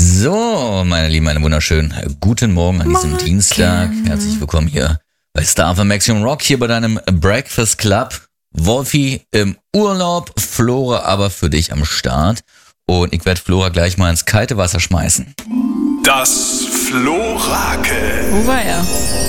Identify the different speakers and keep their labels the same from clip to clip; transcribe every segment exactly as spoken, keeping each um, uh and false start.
Speaker 1: So, meine Lieben, einen wunderschönen guten Morgen an diesem
Speaker 2: Morgen.
Speaker 1: Dienstag. Herzlich willkommen hier bei Star of Maximum Rock, hier bei deinem Breakfast Club. Wolfi im Urlaub, Flora aber für dich am Start. Und ich werde Flora gleich mal ins kalte Wasser schmeißen.
Speaker 3: Das Florakel.
Speaker 2: Wo war er?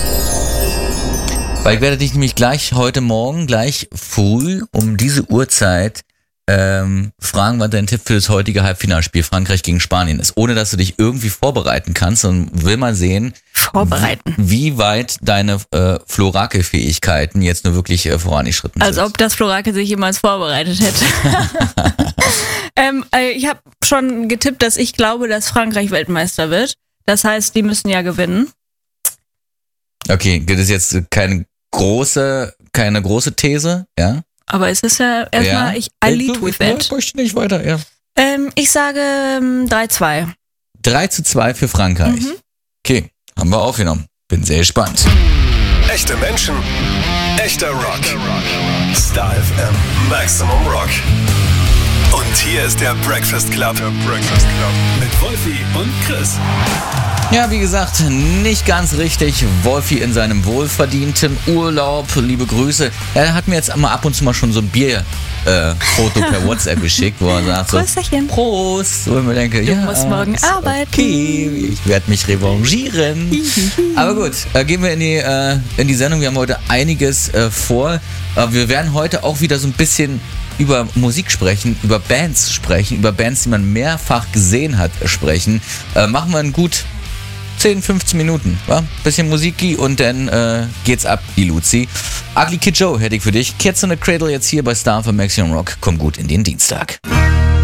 Speaker 1: Weil ich werde dich nämlich gleich heute Morgen, gleich früh um diese Uhrzeit ähm, fragen, was dein Tipp für das heutige Halbfinalspiel Frankreich gegen Spanien ist. Ohne, dass du dich irgendwie vorbereiten kannst, und will mal sehen,
Speaker 2: Vorbereiten.
Speaker 1: wie weit deine äh, Florakel-Fähigkeiten jetzt nur wirklich äh, vorangeschritten
Speaker 2: Als
Speaker 1: sind.
Speaker 2: ob das Florakel sich jemals vorbereitet hätte. ähm, äh, ich habe schon getippt, dass ich glaube, dass Frankreich Weltmeister wird. Das heißt, die müssen ja gewinnen.
Speaker 1: Okay, das ist jetzt keine große, keine große These, ja?
Speaker 2: Aber es ist ja erstmal,
Speaker 1: ja.
Speaker 2: ich I lead with it.
Speaker 1: Ich möchte nicht weiter, ja.
Speaker 2: Ähm, ich sage ähm, drei zwei.
Speaker 1: drei zu zwei für Frankreich.
Speaker 2: Mhm.
Speaker 1: Okay, haben wir aufgenommen. Bin sehr gespannt.
Speaker 3: Echte Menschen, echter Rock. Star F M Maximum Rock. Und hier ist der Breakfast Club. Der Breakfast Club. Mit Wolfi und Chris.
Speaker 1: Ja, wie gesagt, nicht ganz richtig. Wolfi in seinem wohlverdienten Urlaub. Liebe Grüße. Er hat mir jetzt mal ab und zu mal schon so ein Bierfoto äh, per WhatsApp geschickt, wo er sagt so,
Speaker 2: Prösterchen.
Speaker 1: Prost. Wo ich mir denke,
Speaker 2: Du
Speaker 1: ja,
Speaker 2: musst morgen
Speaker 1: ist
Speaker 2: arbeiten.
Speaker 1: Okay, ich werde mich revanchieren. Aber gut, äh, gehen wir in die, äh, in die Sendung. Wir haben heute einiges äh, vor. Äh, wir werden heute auch wieder so ein bisschen über Musik sprechen, über Bands sprechen, über Bands, die man mehrfach gesehen hat, sprechen. Äh, machen wir in gut zehn, fünfzehn Minuten, wa? Bisschen Musiki und dann äh, geht's ab, die Luzi. Ugly Kid Joe hätte ich für dich. Kids in the Cradle jetzt hier bei Star for Maximum Rock. Komm gut in den Dienstag.